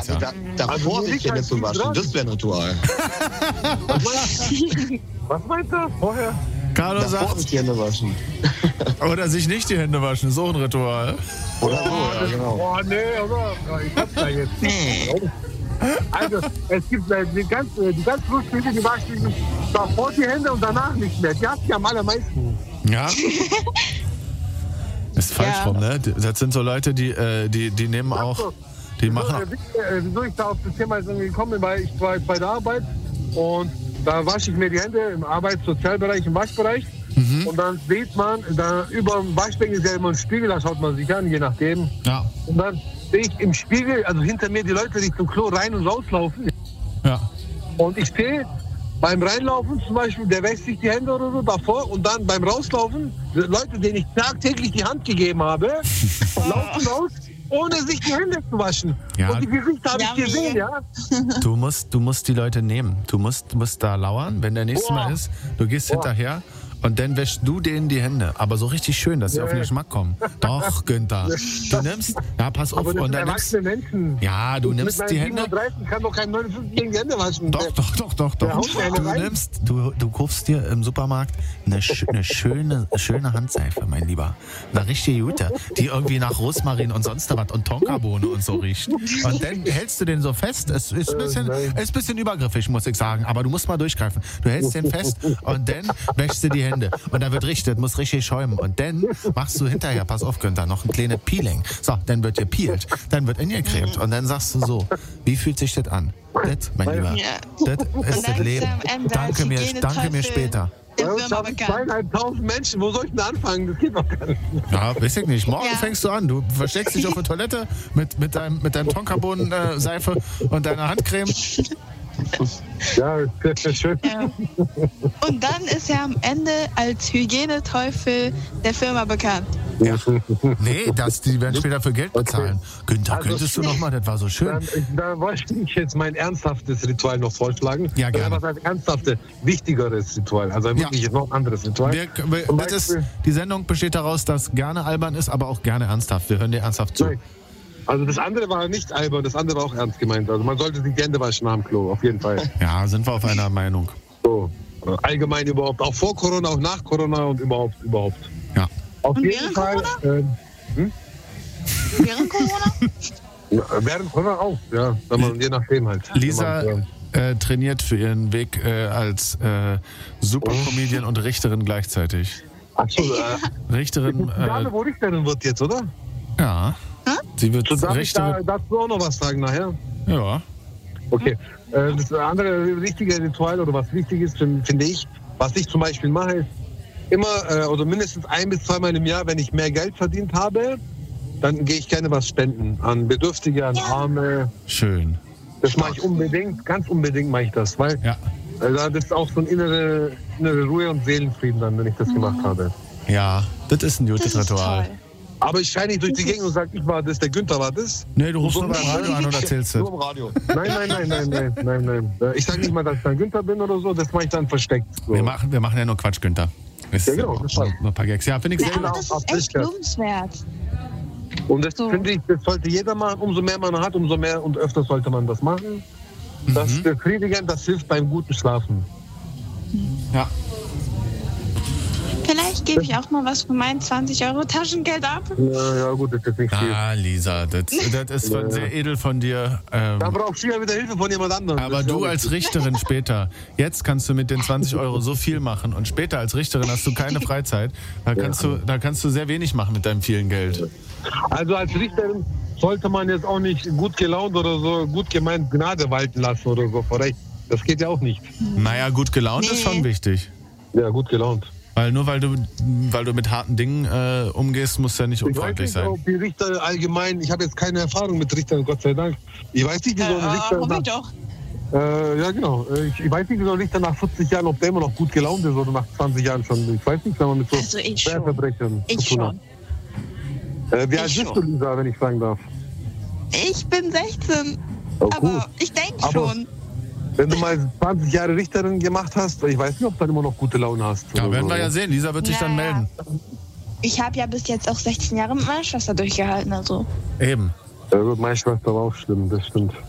meins, ja. Davor sich Hände zu waschen, das wäre ein Ritual. Was meinst du? Vorher? Carlo sagt, sich die Hände waschen. oder sich nicht die Hände waschen, ist auch ein Ritual. Oder so, ja, genau. Oh, nee, oder? Ich hab's da jetzt. Also, es gibt die ganz lustige, die waschen sich davor die Hände und danach nicht mehr. Die hast du ja am allermeisten. Ja. Ist falsch rum, ne? Das sind so Leute, die nehmen auch, die machen auch. Wieso ich da auf das Thema gekommen bin, weil ich war jetzt bei der Arbeit und da wasche ich mir die Hände im Sozialbereich, im Waschbereich. Und dann sieht man, da über dem Waschbecken ist ja immer ein Spiegel, da schaut man sich an, je nachdem. Ja. Und dann sehe ich im Spiegel, also hinter mir die Leute, die zum Klo rein und rauslaufen. Ja. Und ich sehe beim Reinlaufen zum Beispiel, der wäscht sich die Hände oder so davor und dann beim Rauslaufen, die Leute, denen ich tagtäglich die Hand gegeben habe, laufen raus, ohne sich die Hände zu waschen. Ja. Und die Gesichter habe ich gesehen, ja. Du musst die Leute nehmen. Du musst da lauern, wenn der nächste Mal ist. Du gehst hinterher und dann wäschst du denen die Hände. Aber so richtig schön, dass sie auf den Geschmack kommen. Doch, Günther. Du nimmst, pass auf. Aber das und sind dann nimmst, erwachsene Menschen. ja, du nimmst die Hände. Mit 37 kann doch kein 59 gegen die Hände waschen. Doch. Du kaufst dir im Supermarkt eine schöne Handseife, mein Lieber. Eine richtige gute, die irgendwie nach Rosmarin und sonst was und Tonkabohne und so riecht. Und dann hältst du den so fest. Es ist ein bisschen übergriffig, muss ich sagen. Aber du musst mal durchgreifen. Du hältst den fest und dann wäschst du die Hände. Und dann wird richtig, muss richtig schäumen. Und dann machst du hinterher, pass auf, Günther, noch ein kleines Peeling. So, dann wird gepeelt, dann wird ingecremt. Und dann sagst du so, wie fühlt sich das an? Das, mein Lieber, das ist das Leben. Danke mir später. Bei uns haben 2.500 Menschen, wo soll ich denn anfangen? Das geht doch gar nicht. Ja, weiß ich nicht. Morgen fängst du an. Du versteckst dich auf der Toilette mit deinem Tonkabohnen-Seife und deiner Handcreme. Ja, das ist schön. Ja. Und dann ist er am Ende als Hygieneteufel der Firma bekannt. Ja. Nee, die werden später für Geld bezahlen. Günther, Also, könntest du nochmal, das war so schön. Da wollte ich jetzt mein ernsthaftes Ritual noch vorschlagen. Ja, gerne. Was heißt ernsthaftes, wichtigeres Ritual? Also wirklich jetzt noch ein anderes Ritual. Die Sendung besteht daraus, dass gerne albern ist, aber auch gerne ernsthaft. Wir hören dir ernsthaft zu. Also das andere war nicht albern, das andere war auch ernst gemeint. Also man sollte sich die Hände waschen am Klo, auf jeden Fall. Ja, sind wir auf einer Meinung. So, allgemein überhaupt. Auch vor Corona, auch nach Corona und überhaupt. Ja. Auf Und jeden Fall. Während Corona? Während Corona auch, ja. Je nachdem halt. Lisa trainiert für ihren Weg als Supercomedian und Richterin gleichzeitig. Achso, Richterin. Dame, wo Richterin wird jetzt, oder? Ja. Sie wird Darf Richterin. darfst du auch noch was sagen nachher? Ja. Okay. Das andere richtige Ritual oder was wichtig ist, finde ich, was ich zum Beispiel mache, ist immer oder mindestens 1 bis 2 Mal im Jahr, wenn ich mehr Geld verdient habe, dann gehe ich gerne was spenden an Bedürftige, an Arme. Schön. Das mache ich unbedingt, ganz unbedingt mache ich das, weil das ist auch so ein innere Ruhe und Seelenfrieden dann, wenn ich das gemacht habe. Ja, das ist ein gutes Ritual. Toll. Aber ich scheine nicht durch die Gegend und sage, ich war das, der Günther war das. Nee, du rufst nur beim Radio an und erzählst es. Nur im Radio. Nein. Ich sage nicht mal, dass ich ein Günther bin oder so, das mache ich dann versteckt. So. Wir machen ja nur Quatsch, Günther. Ist Ja, genau, das nur ein paar Gags. Ja, finde ich sehr Aber gut. das ist echt lobenswert. Und das finde ich, das sollte jeder machen. Umso mehr man hat, umso mehr und öfter sollte man das machen. Das ist befriedigend, das hilft beim guten Schlafen. Ja. Vielleicht gebe ich auch mal was von meinen 20 Euro Taschengeld ab. Ja gut, das ist nicht viel. Ah, Lisa, das ist sehr edel von dir. Da brauchst du ja wieder Hilfe von jemand anderem. Aber du als Richterin später, jetzt kannst du mit den 20 Euro so viel machen und später als Richterin hast du keine Freizeit. Da kannst du sehr wenig machen mit deinem vielen Geld. Also als Richterin sollte man jetzt auch nicht gut gelaunt oder so gut gemeint Gnade walten lassen oder so vor Recht. Das geht ja auch nicht. Naja, gut gelaunt ist schon wichtig. Ja, gut gelaunt. Weil nur weil du mit harten Dingen umgehst, musst du ja nicht unfreundlich sein. Ich weiß nicht, ob die Richter allgemein, ich habe jetzt keine Erfahrung mit Richtern, Gott sei Dank. Ich weiß nicht, wie so ein Richter... doch. Ja, genau. Ich weiß nicht, wie so ein Richter nach 40 Jahren, ob der immer noch gut gelaunt ist oder nach 20 Jahren schon. Ich weiß nicht, wenn man mit so Schwerverbrechern zu tun hat. Wie alt bist du, Lisa, wenn ich fragen darf? Ich bin 16. Oh, aber gut. ich denke schon. Wenn du mal 20 Jahre Richterin gemacht hast, ich weiß nicht, ob du dann immer noch gute Laune hast. Ja, werden wir ja sehen. Lisa wird sich dann melden. Ich habe ja bis jetzt auch 16 Jahre mit meiner Schwester durchgehalten, also. Eben. Ja, gut, meine Schwester war auch schlimm, das stimmt.